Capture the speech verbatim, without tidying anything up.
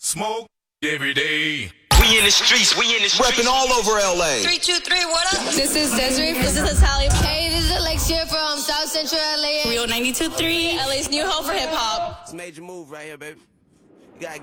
Smoke every day. We in the streets, we in the streets. Repping all over L A. Three, two, three, what up? This is Desiree. This is Natalia. Hey, this is Alexia from South Central L A. Real ninety-two point three, L A's new home for hip hop. It's a major move right here, baby.